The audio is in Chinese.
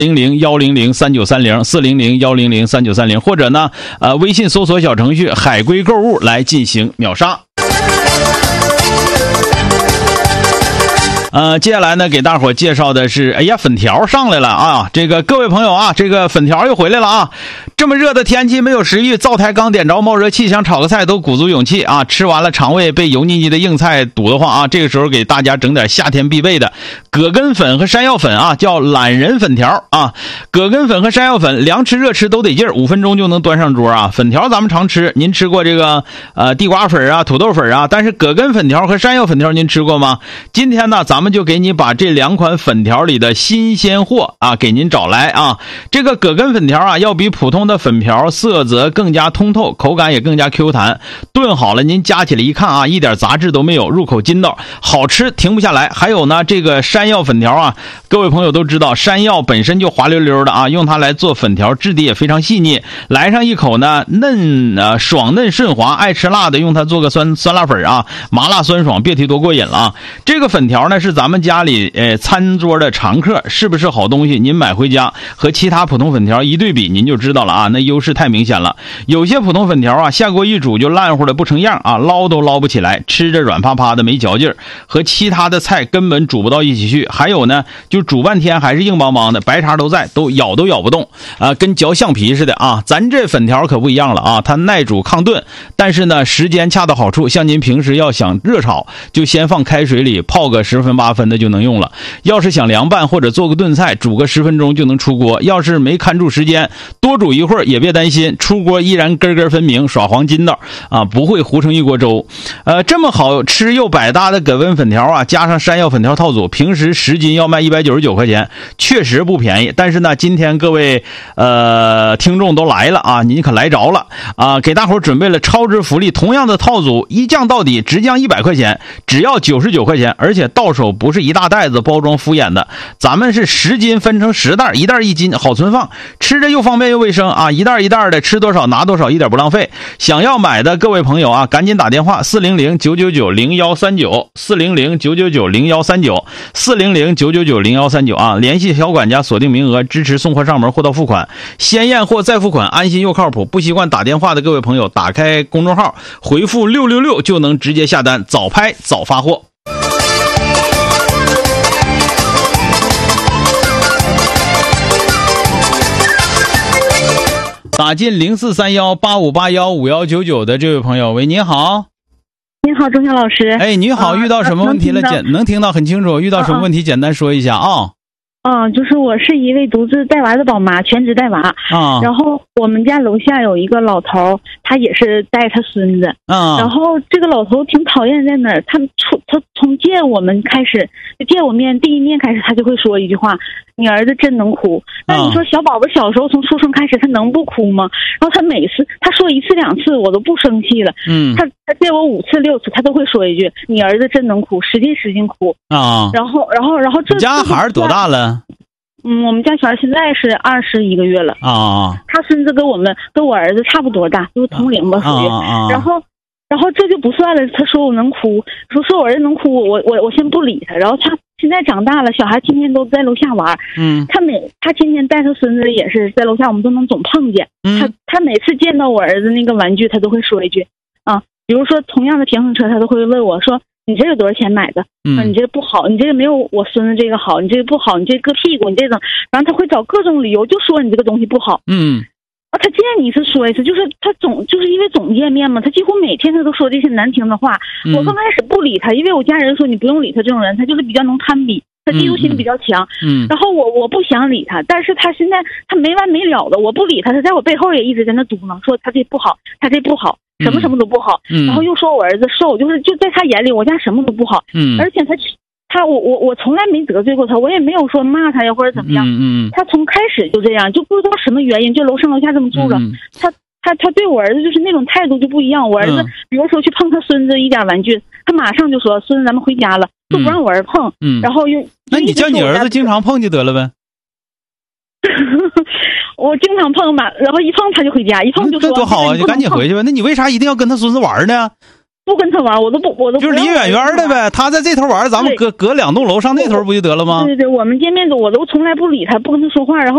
400-100-3930，400-100-3930，或者呢微信搜索小程序海龟购物来进行秒杀。接下来呢，给大伙介绍的是，哎呀，粉条上来了啊！这个各位朋友啊，这个粉条又回来了啊！这么热的天气，没有食欲，灶台刚点着，冒热气，想炒个菜都鼓足勇气啊！吃完了，肠胃被油腻腻的硬菜堵得慌啊！这个时候给大家整点夏天必备的葛根粉和山药粉啊，叫懒人粉条啊！葛根粉和山药粉，凉吃热吃都得劲儿，5分钟就能端上桌啊！粉条咱们常吃，您吃过这个地瓜粉啊、土豆粉啊，但是葛根粉条和山药粉条您吃过吗？今天呢，咱们就给你把这2款粉条里的新鲜货啊给您找来啊。这个葛根粉条啊，要比普通的粉条色泽更加通透，口感也更加 Q 弹，炖好了您夹起来一看啊，一点杂质都没有，入口筋道，好吃停不下来。还有呢，这个山药粉条啊，各位朋友都知道，山药本身就滑溜溜的啊，用它来做粉条质地也非常细腻，来上一口呢爽嫩顺滑，爱吃辣的用它做个酸辣粉啊，麻辣酸爽，别提多过瘾了啊。这个粉条呢是咱们家里餐桌的常客，是不是好东西？您买回家和其他普通粉条一对比，您就知道了啊，那优势太明显了。有些普通粉条啊，下锅一煮就烂乎的不成样啊，捞都捞不起来，吃着软趴趴的没嚼劲儿，和其他的菜根本煮不到一起去。还有呢，就煮半天还是硬邦邦的，白茬都在，都咬不动啊，跟嚼橡皮似的啊。咱这粉条可不一样了啊，它耐煮抗炖，但是呢时间恰到好处，像您平时要想热炒，就先放开水里泡个10分8分的就能用了。要是想凉拌或者做个炖菜，煮个10分钟就能出锅。要是没看住时间，多煮一会儿也别担心，出锅依然根根分明，耍黄筋道啊，不会糊成一锅粥。这么好吃又百搭的葛根粉条啊，加上山药粉条套组，平时10斤要卖199块钱，确实不便宜。但是呢，今天各位听众都来了啊，您可来着了啊！给大伙准备了超值福利，同样的套组一降到底，直降100块钱，只要99块钱，而且到手不是一大袋子包装敷衍的，咱们是10斤分成10袋，1袋1斤，好存放，吃着又方便又卫生啊！一袋一袋的，吃多少拿多少，一点不浪费。想要买的各位朋友啊，赶紧打电话400-999-0139 400-999-0139 400-999-0139啊！联系小管家锁定名额，支持送货上门，货到付款，先验货再付款，安心又靠谱。不习惯打电话的各位朋友，打开公众号回复666就能直接下单，早拍早发货。打进043185815199的这位朋友，喂，您好。 您好，钟晓老师。 哎，你好，遇到什么问题了？能听到很清楚。遇到什么问题简单说一下啊。 就是我是一位独自带娃的宝妈，全职带娃啊。然后我们家楼下有一个老头，他也是带他孙子啊。然后这个老头挺讨厌在哪儿？他从见我们开始，见我面第一面开始，他就会说一句话：“你儿子真能哭。”那你说小宝宝小时候从出生开始，他能不哭吗？然后他每次他说1次2次，我都不生气了。他见我5次6次，他都会说一句：“你儿子真能哭，使劲哭啊。”然后这家孩儿多大了？ 我们家小孩现在是21个月了啊。他孙子跟我儿子差不多大，就是同龄吧，属于。然后这就不算了。他说我能哭，说我儿子能哭，我先不理他。然后他现在长大了，小孩天天都在楼下玩。他天天带他孙子也是在楼下，我们都能总碰见。他每次见到我儿子那个玩具，他都会说一句啊，比如说同样的平衡车，他都会问我说：“你这个多少钱买的？你这个不好，你这个没有我孙子这个好，你这个不好，你这个硌屁股，你这种。”然后他会找各种理由，就说你这个东西不好。他见你一次说一次，就是他就是因为总见面嘛，他几乎每天他都说这些难听的话。我刚开始不理他，因为我家人说你不用理他这种人，他就是比较能攀比，他嫉妒心比较强。然后我不想理他，但是他现在他没完没了的，我不理他，他在我背后也一直在那嘟囔说他这不好，他这不好，什么都不好。然后又说我儿子瘦，就在他眼里我家什么都不好。而且我从来没得罪过他，我也没有说骂他呀或者怎么样。他从开始就这样，就不知道什么原因，就楼上楼下这么住了。他对我儿子就是那种态度就不一样。我儿子比如说去碰他孙子一点玩具，他马上就说：“孙子，咱们回家了。”就不让我儿子碰。然后又那你叫你儿子经常碰就得了呗。 我经常碰嘛，然后一碰他就回家，一碰就说：“ 这多好啊，就赶紧回去呗。”那你为啥一定要跟他孙子玩呢？ 不跟他玩，我都就是离远远的呗。他在这头玩，咱们隔2栋楼上那头不就得了吗？ 对，我们见面我都从来不理他，不跟他说话，然后